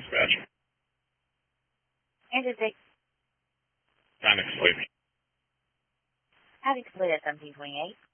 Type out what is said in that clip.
dispatch. Interstate. Time explain. Howdy split at 1728.